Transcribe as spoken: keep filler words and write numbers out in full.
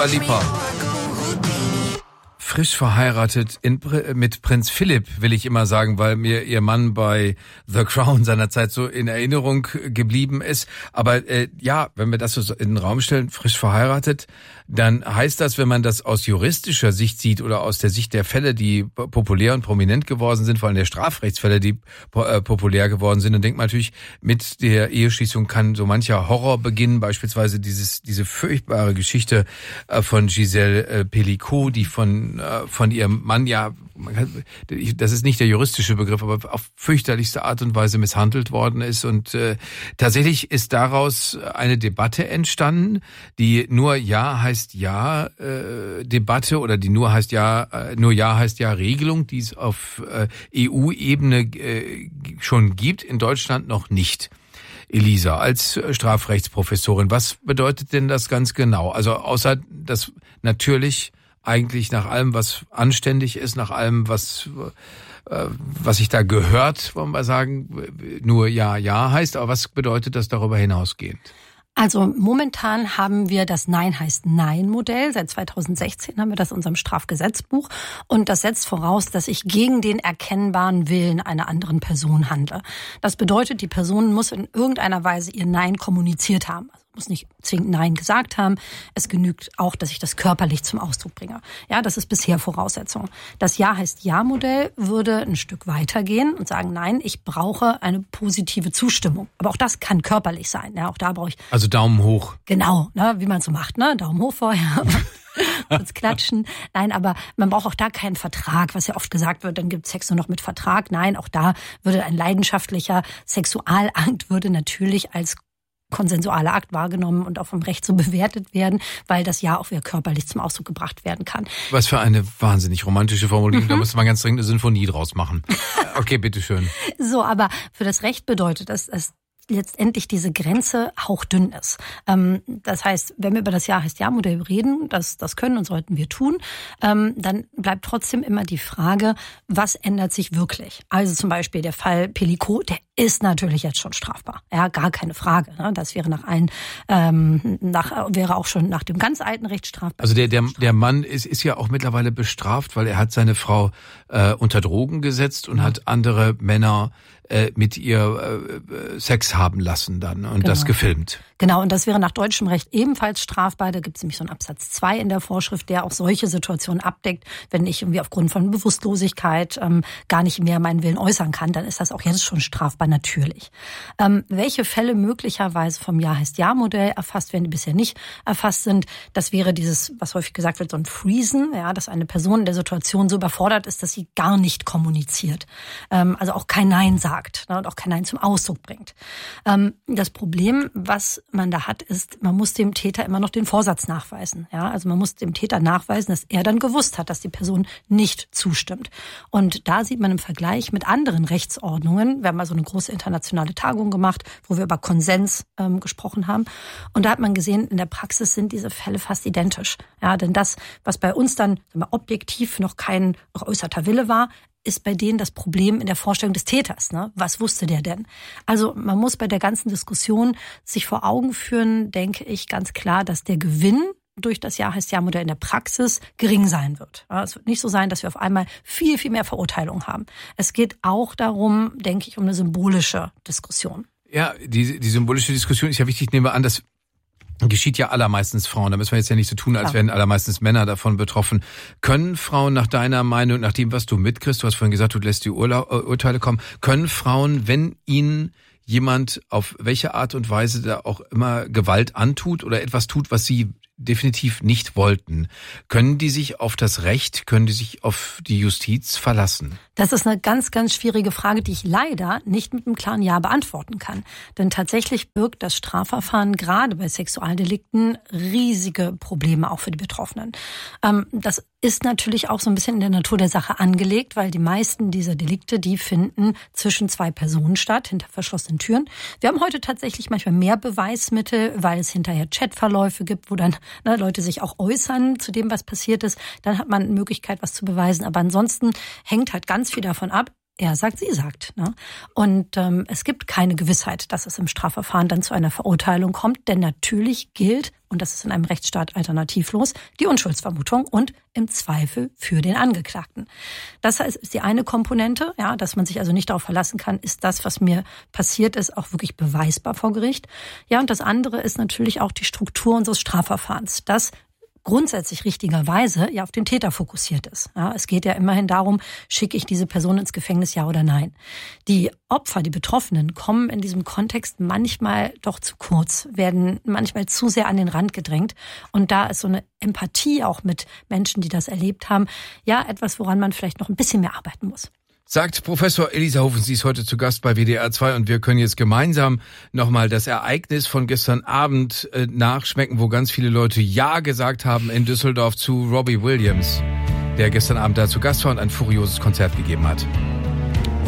Dua Lipa. Frisch verheiratet in, mit Prinz Philipp, will ich immer sagen, weil mir ihr Mann bei The Crown seinerzeit so in Erinnerung geblieben ist. Aber äh, ja, wenn wir das so in den Raum stellen, frisch verheiratet, dann heißt das, wenn man das aus juristischer Sicht sieht oder aus der Sicht der Fälle, die populär und prominent geworden sind, vor allem der Strafrechtsfälle, die äh, populär geworden sind, dann denkt man natürlich, mit der Eheschließung kann so mancher Horror beginnen, beispielsweise dieses diese furchtbare Geschichte äh, von Gisèle äh, Pelicot, die von von ihrem Mann, ja, das ist nicht der juristische Begriff, aber auf fürchterlichste Art und Weise misshandelt worden ist. Und äh, tatsächlich ist daraus eine Debatte entstanden, die nur Ja heißt Ja äh, Debatte oder die nur heißt Ja, äh, nur Ja heißt Ja Regelung, die es auf äh, E U-Ebene äh, schon gibt, in Deutschland noch nicht. Elisa, als Strafrechtsprofessorin, was bedeutet denn das ganz genau? Also außer dass natürlich eigentlich nach allem, was anständig ist, nach allem, was äh, was sich da gehört, wollen wir sagen, nur Ja, Ja heißt. Aber was bedeutet das darüber hinausgehend? Also momentan haben wir das Nein heißt Nein-Modell. Seit zweitausendsechzehn haben wir das in unserem Strafgesetzbuch. Und das setzt voraus, dass ich gegen den erkennbaren Willen einer anderen Person handle. Das bedeutet, die Person muss in irgendeiner Weise ihr Nein kommuniziert haben. Also muss nicht zwingend Nein gesagt haben. Es genügt auch, dass ich das körperlich zum Ausdruck bringe. Ja, das ist bisher Voraussetzung. Das Ja heißt Ja-Modell würde ein Stück weitergehen und sagen, nein, ich brauche eine positive Zustimmung. Aber auch das kann körperlich sein. Ja, auch da brauche ich... Also Daumen hoch. Genau, ne, wie man so macht, ne? Daumen hoch vorher. Kurz klatschen. Nein, aber man braucht auch da keinen Vertrag, was ja oft gesagt wird, dann gibt Sex nur noch mit Vertrag. Nein, auch da würde ein leidenschaftlicher Sexualakt würde natürlich als konsensualer Akt wahrgenommen und auch vom Recht so bewertet werden, weil das Ja auch wieder körperlich zum Ausdruck gebracht werden kann. Was für eine wahnsinnig romantische Formulierung, mhm. Da müsste man ganz dringend eine Sinfonie draus machen. Okay, bitteschön. So, aber für das Recht bedeutet das, dass letztendlich diese Grenze hauchdünn ist. Das heißt, wenn wir über das Ja heißt Ja-Modell reden, das, das können und sollten wir tun, dann bleibt trotzdem immer die Frage, was ändert sich wirklich? Also zum Beispiel der Fall Pelicot, der ist natürlich jetzt schon strafbar. Ja, gar keine Frage. Das wäre nach allen, nach, wäre auch schon nach dem ganz alten Recht strafbar. Also der, der, der Mann ist, ist ja auch mittlerweile bestraft, weil er hat seine Frau äh, unter Drogen gesetzt und ja. hat andere Männer äh, mit ihr äh, Sex haben lassen dann und genau. das gefilmt. Genau, und das wäre nach deutschem Recht ebenfalls strafbar. Da gibt es nämlich so einen Absatz zwei in der Vorschrift, der auch solche Situationen abdeckt. Wenn ich irgendwie aufgrund von Bewusstlosigkeit ähm, gar nicht mehr meinen Willen äußern kann, dann ist das auch jetzt schon strafbar, natürlich. Ähm, welche Fälle möglicherweise vom Ja heißt Ja-Modell erfasst werden, die bisher nicht erfasst sind, das wäre dieses, was häufig gesagt wird, so ein Freezen, ja, dass eine Person in der Situation so überfordert ist, dass sie gar nicht kommuniziert. Ähm, also auch kein Nein sagt, ne, und auch kein Nein zum Ausdruck bringt. Ähm, das Problem, was man da hat, ist, man muss dem Täter immer noch den Vorsatz nachweisen. Ja, also man muss dem Täter nachweisen, dass er dann gewusst hat, dass die Person nicht zustimmt. Und da sieht man im Vergleich mit anderen Rechtsordnungen, wir haben mal so eine große internationale Tagung gemacht, wo wir über Konsens ähm, gesprochen haben. Und da hat man gesehen, in der Praxis sind diese Fälle fast identisch. Ja, denn das, was bei uns dann sagen wir, objektiv noch kein geäußerter Wille war, ist bei denen das Problem in der Vorstellung des Täters. Ne? Was wusste der denn? Also man muss bei der ganzen Diskussion sich vor Augen führen, denke ich, ganz klar, dass der Gewinn durch das Ja heißt Ja-Modell in der Praxis gering sein wird. Ja, es wird nicht so sein, dass wir auf einmal viel, viel mehr Verurteilungen haben. Es geht auch darum, denke ich, um eine symbolische Diskussion. Ja, die, die symbolische Diskussion ist ja wichtig. Ich nehme an, dass geschieht ja allermeistens Frauen. Da müssen wir jetzt ja nicht so tun, als ja. wären allermeistens Männer davon betroffen. Können Frauen nach deiner Meinung, nach dem, was du mitkriegst, du hast vorhin gesagt, du lässt die Urla- Urteile kommen, können Frauen, wenn ihnen jemand auf welche Art und Weise da auch immer Gewalt antut oder etwas tut, was sie definitiv nicht wollten, können die sich auf das Recht, können die sich auf die Justiz verlassen? Das ist eine ganz, ganz schwierige Frage, die ich leider nicht mit einem klaren Ja beantworten kann. Denn tatsächlich birgt das Strafverfahren gerade bei Sexualdelikten riesige Probleme auch für die Betroffenen. Das ist natürlich auch so ein bisschen in der Natur der Sache angelegt, weil die meisten dieser Delikte, die finden zwischen zwei Personen statt, hinter verschlossenen Türen. Wir haben heute tatsächlich manchmal mehr Beweismittel, weil es hinterher Chatverläufe gibt, wo dann ne, Leute sich auch äußern zu dem, was passiert ist. Dann hat man eine Möglichkeit, was zu beweisen. Aber ansonsten hängt halt ganz viel davon ab, er sagt, sie sagt. Ne? Und ähm, es gibt keine Gewissheit, dass es im Strafverfahren dann zu einer Verurteilung kommt, denn natürlich gilt, und das ist in einem Rechtsstaat alternativlos, die Unschuldsvermutung und im Zweifel für den Angeklagten. Das heißt, ist die eine Komponente, ja, dass man sich also nicht darauf verlassen kann, ist das, was mir passiert ist, auch wirklich beweisbar vor Gericht. Ja, und das andere ist natürlich auch die Struktur unseres Strafverfahrens. Das grundsätzlich richtigerweise ja auf den Täter fokussiert ist. Ja, es geht ja immerhin darum, schicke ich diese Person ins Gefängnis, ja oder nein. Die Opfer, die Betroffenen, kommen in diesem Kontext manchmal doch zu kurz, werden manchmal zu sehr an den Rand gedrängt. Und da ist so eine Empathie auch mit Menschen, die das erlebt haben, ja etwas, woran man vielleicht noch ein bisschen mehr arbeiten muss. Sagt Professor Elisa Hofen, sie ist heute zu Gast bei W D R zwei und wir können jetzt gemeinsam nochmal das Ereignis von gestern Abend äh, nachschmecken, wo ganz viele Leute Ja gesagt haben in Düsseldorf zu Robbie Williams, der gestern Abend da zu Gast war und ein furioses Konzert gegeben hat.